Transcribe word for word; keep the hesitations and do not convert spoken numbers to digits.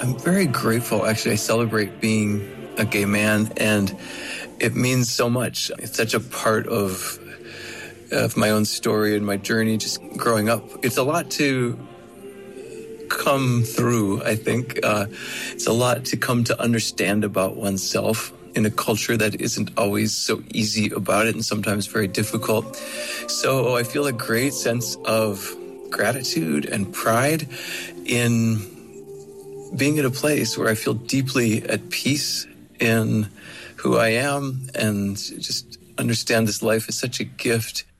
I'm very grateful. Actually, I celebrate being a gay man, and it means so much. It's such a part of of my own story and my journey just growing up. It's a lot to come through, I think. Uh, it's a lot to come to understand about oneself in a culture that isn't always so easy about it and sometimes very difficult. So I feel a great sense of gratitude and pride in being at a place where I feel deeply at peace in who I am and just understand this life is such a gift.